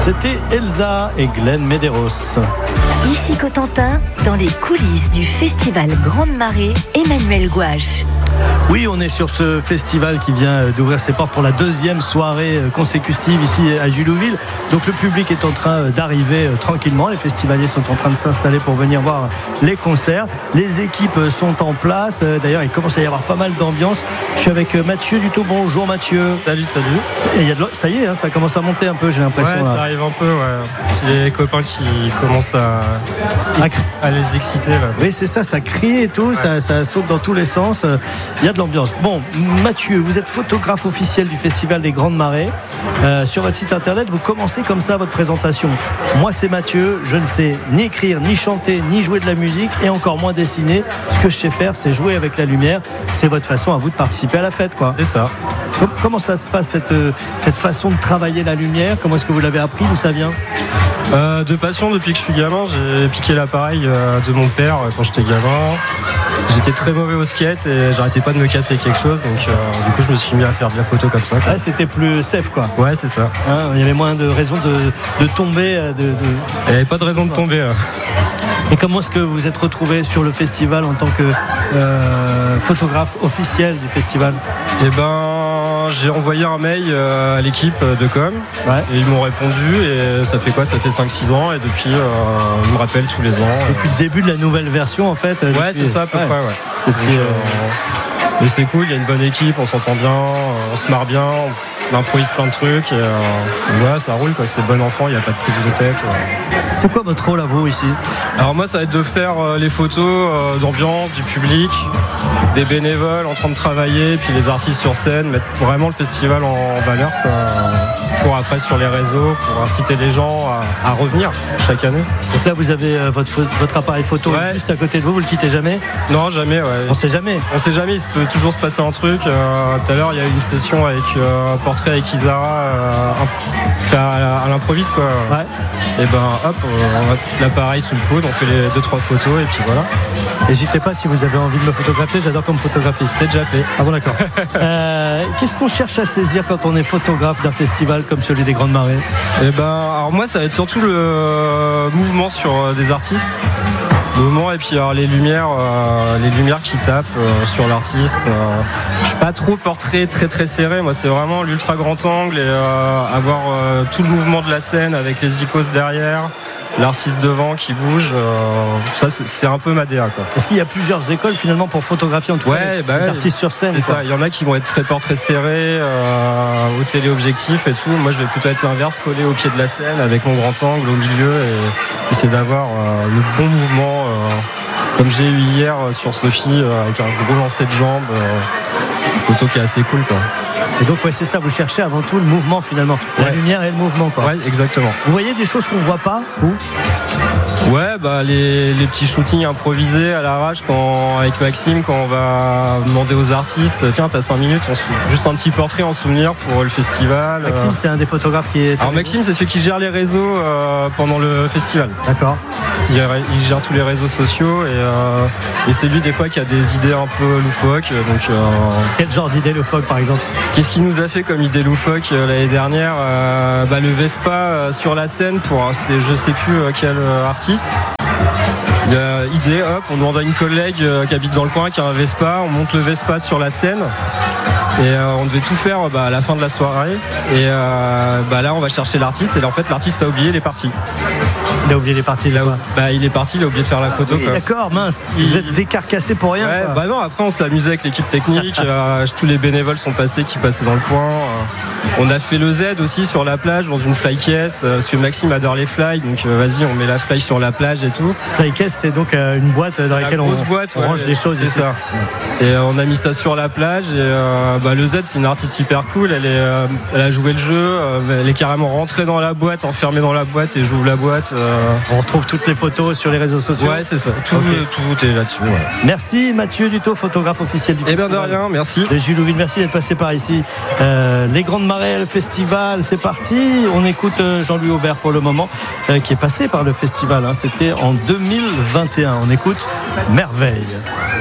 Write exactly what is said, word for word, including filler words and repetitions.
C'était Elsa et Glenn Medeiros. Ici Cotentin, dans les coulisses du festival Grande Marée, Emmanuel Gouache. Oui, on est sur ce festival qui vient d'ouvrir ses portes pour la deuxième soirée consécutive ici à Jullouville. Donc le public est en train d'arriver tranquillement. Les festivaliers sont en train de s'installer pour venir voir les concerts. Les équipes sont en place. D'ailleurs, il commence à y avoir pas mal d'ambiance. Je suis avec Mathieu Dutot. Bonjour Mathieu. Salut, salut. Et il y a de... Ça y est, hein, ça commence à monter un peu, j'ai l'impression. Ouais, ça arrive un peu, ouais. Les copains qui commencent à, à les exciter. Là. Oui, c'est ça, ça crie et tout, ouais. ça, ça saute dans tous les sens. Il y a de l'ambiance. Bon, Mathieu, vous êtes photographe officiel du Festival des Grandes Marées. Euh, sur votre site internet, vous commencez comme ça votre présentation. Moi, c'est Mathieu. Je ne sais ni écrire, ni chanter, ni jouer de la musique, et encore moins dessiner. Ce que je sais faire, c'est jouer avec la lumière. C'est votre façon à vous de participer à la fête, quoi. C'est ça. Comment ça se passe, cette, cette façon de travailler la lumière? Comment est-ce que vous l'avez appris? D'où ça vient? euh, De passion, depuis que je suis gamin. J'ai piqué l'appareil euh, de mon père quand j'étais gamin. J'étais très mauvais au skate et j'arrêtais pas de me casser quelque chose, donc euh, du coup je me suis mis à faire de la photo comme ça. Ah, c'était plus safe, quoi. Ouais, c'est ça. Hein, il y avait moins de raisons de, de tomber. De, de... Il n'y avait pas de raison de tomber. Là. Et comment est-ce que vous êtes retrouvé sur le festival en tant que euh, photographe officiel du festival? Eh ben, j'ai envoyé un mail à l'équipe de com, ouais. Et ils m'ont répondu, et ça fait quoi? Ça fait cinq six ans, et depuis euh, ils me rappellent tous les ans. Depuis le début de la nouvelle version, en fait. Ouais, depuis... c'est ça à peu ouais. près, ouais. Depuis, Donc, euh... Mais c'est cool, il y a une bonne équipe, on s'entend bien, on se marre bien, on improvise plein de trucs, et euh, ouais, ça roule, quoi. C'est bon enfant, il n'y a pas de prise de tête. Euh... C'est quoi votre rôle à vous ici? Alors moi, ça va être de faire euh, les photos euh, d'ambiance, du public, des bénévoles en train de travailler, puis les artistes sur scène, mettre vraiment le festival en, en valeur, quoi, pour après sur les réseaux, pour inciter les gens à, à revenir chaque année. Donc là, vous avez euh, votre, votre appareil photo ouais. juste à côté de vous, vous le quittez jamais? Non, jamais, ouais. On sait jamais. On sait jamais, il peut toujours se passer un truc. Euh, tout à l'heure, il y a eu une session avec euh, un portrait avec Isara euh, à, à l'improviste, quoi. Ouais. Et ben hop, on va l'appareil sous le coude, on fait les deux trois photos et puis voilà. N'hésitez pas si vous avez envie de me photographier, j'adore comme photographie. C'est déjà fait. Ah bon, d'accord. euh, qu'est-ce qu'on cherche à saisir quand on est photographe d'un festival comme celui des Grandes Marées? Eh ben, alors moi, ça va être surtout le mouvement sur des artistes. Le mouvement et puis alors, les lumières, euh, les lumières qui tapent euh, sur l'artiste. Euh, je suis pas trop portrait très très serré. Moi, c'est vraiment l'ultra grand angle et euh, avoir euh, tout le mouvement de la scène avec les icônes derrière. L'artiste devant qui bouge, euh, ça c'est, c'est un peu ma D A, quoi. Est-ce qu'il y a plusieurs écoles finalement pour photographier en tout ouais, cas les, bah les ouais, artistes sur scène? C'est ça, il y en a qui vont être très portraits serrés, euh, au téléobjectif et tout. Moi je vais plutôt être l'inverse, collé au pied de la scène avec mon grand angle au milieu et essayer d'avoir euh, le bon mouvement euh, comme j'ai eu hier sur Sophie euh, avec un gros lancer de jambes, euh, une photo qui est assez cool, quoi. Et donc ouais, c'est ça, vous cherchez avant tout le mouvement finalement, la ouais. lumière et le mouvement, quoi. Ouais, exactement. Vous voyez des choses qu'on voit pas, vous? Ouais, bah les, les petits shootings improvisés à l'arrache quand, avec Maxime, quand on va demander aux artistes, tiens, t'as cinq minutes, on se, juste un petit portrait en souvenir pour le festival. Maxime, c'est un des photographes qui est... Alors Maxime, c'est celui qui gère les réseaux euh, pendant le festival. D'accord. Il gère, il gère tous les réseaux sociaux et, euh, et c'est lui des fois qui a des idées un peu loufoques. Donc, euh, quel genre d'idée loufoque, par exemple? Qu'est-ce qu'il nous a fait comme idée loufoque euh, l'année dernière? euh, bah, Le Vespa euh, sur la scène pour euh, c'est, je sais plus euh, quel euh, artiste. Euh, idée, hop, on demande à une collègue euh, qui habite dans le coin qui a un Vespa, on monte le Vespa sur la scène et euh, on devait tout faire bah, à la fin de la soirée et euh, bah, là on va chercher l'artiste et là, en fait l'artiste a oublié, il est parti. Il a oublié les parties là, bah, il est parti, il a oublié de faire la photo. Oui, quoi. D'accord, mince, il... vous êtes décarcassé pour rien. Ouais, bah non, après on s'est amusé avec l'équipe technique, euh, tous les bénévoles sont passés qui passaient dans le coin. Euh, on a fait le Z aussi sur la plage dans une fly case, euh, parce que Maxime adore les fly, donc euh, vas-y, on met la fly sur la plage et tout. Fly case, c'est donc euh, une boîte dans laquelle on, boîte, on ouais, range des choses. C'est ici. Ça. Et euh, on a mis ça sur la plage et euh, bah, le Z, c'est une artiste hyper cool, elle, est, euh, elle a joué le jeu, euh, elle est carrément rentrée dans la boîte, enfermée dans la boîte et j'ouvre la boîte. Euh... On retrouve toutes les photos sur les réseaux sociaux. Ouais, c'est ça. Tout, okay. tout est là-dessus. Ouais. Merci Mathieu Dutot, photographe officiel du eh festival. Eh bien de rien, merci. De Jullouville, merci d'être passé par ici. Euh, les Grandes Marées, le festival, c'est parti. On écoute Jean-Louis Aubert pour le moment, euh, qui est passé par le festival. Hein. C'était en deux mille vingt et un. On écoute Merveille.